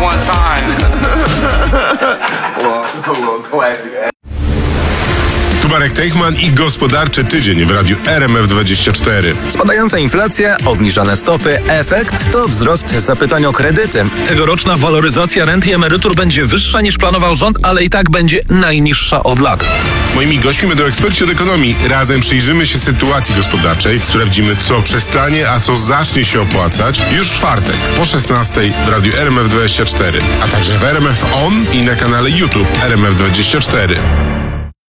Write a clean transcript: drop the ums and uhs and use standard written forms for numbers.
one time. Well, classic. Tu Marek Teichman i Gospodarczy Tydzień w radiu RMF24. Spadająca inflacja, obniżane stopy, efekt to wzrost zapytań o kredyty. Tegoroczna waloryzacja rent i emerytur będzie wyższa niż planował rząd, ale i tak będzie najniższa od lat. Moimi gośćmi będą eksperci od ekonomii. Razem przyjrzymy się sytuacji gospodarczej, sprawdzimy, co przestanie, a co zacznie się opłacać już w czwartek po 16:00 w radiu RMF24, a także w RMF On i na kanale YouTube RMF24.